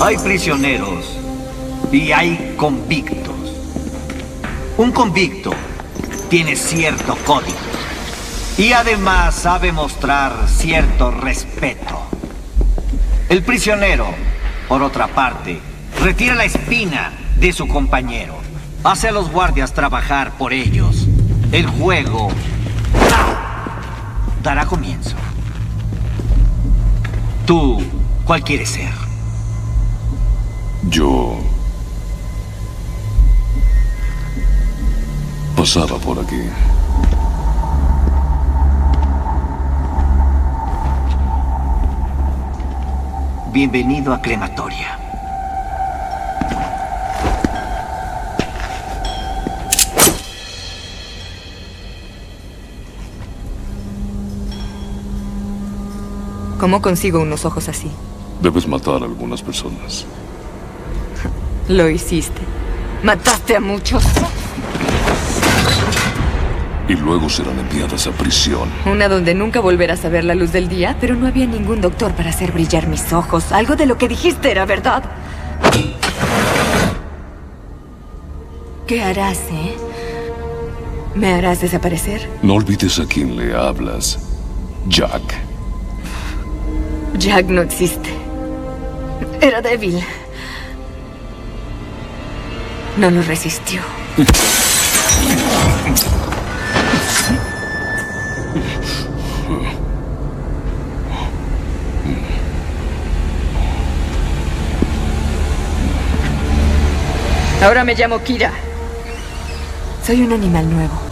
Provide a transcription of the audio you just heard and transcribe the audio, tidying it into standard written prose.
Hay prisioneros y hay convictos. Un convicto tiene cierto código y además sabe mostrar cierto respeto. El prisionero, por otra parte, retira la espina de su compañero. Hace a los guardias trabajar por ellos. El juego dará comienzo. ¿Tú cuál quieres ser? Yo pasaba por aquí. Bienvenido a Crematoria. ¿Cómo consigo unos ojos así? Debes matar a algunas personas. Lo hiciste. Mataste a muchos. Y luego serán enviadas a prisión. Una donde nunca volverás a ver la luz del día, pero no había ningún doctor para hacer brillar mis ojos. Algo de lo que dijiste era verdad. ¿Qué harás, eh? ¿Me harás desaparecer? No olvides a quién le hablas, Jack. Jack no existe. Era débil. No lo resistió. Ahora me llamo Kira. Soy un animal nuevo.